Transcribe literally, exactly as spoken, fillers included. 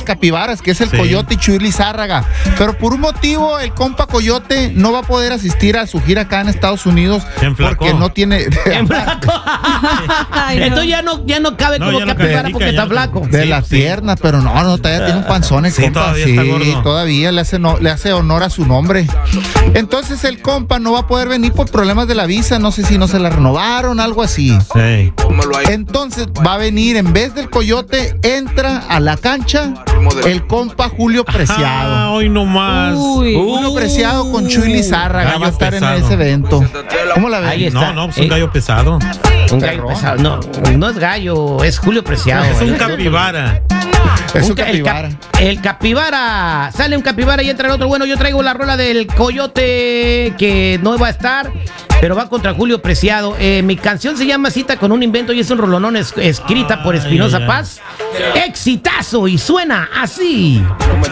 capibaras, que es el Sí. Coyote y Chuy Lizárraga. Pero por un motivo, el compa Coyote no va a poder asistir a su gira acá en Estados Unidos Enflacó. porque no tiene... En flaco. Ay, no. Entonces ya no, ya no cabe No, como ya no capibara califica, porque ya está no. flaco. De Sí, las sí. piernas, pero no, no, todavía tiene un panzón el Sí, compa. todavía Sí, está gordo. todavía le hace, no, le hace honor a su nombre. Entonces el compa no va a poder venir por problemas de la visa, no sé si no se la renovaron, algo así. Sí. Entonces va a venir, en vez del Coyote, entra a la cancha el compa Julio Ah, Preciado. hoy nomás. Uy. Julio Preciado con Chuy Lizárraga Gallo va a estar pesado. en ese evento. ¿Cómo la ven? Ahí está. No, no, es un Eh, gallo pesado. Un gallo Perrón. pesado. No, no es gallo, es Julio Preciado. Es un El otro- capibara. Es un Un ca- el, capibara. cap- el capibara. Sale un capibara y entra el otro. Bueno, yo traigo la rola del Coyote que no va a estar, pero va contra Julio Preciado. Eh, mi canción se llama Cita con un invento y es un rolonón es- escrita por Ay, Espinosa ay, ay. Paz. Exitazo y suena así.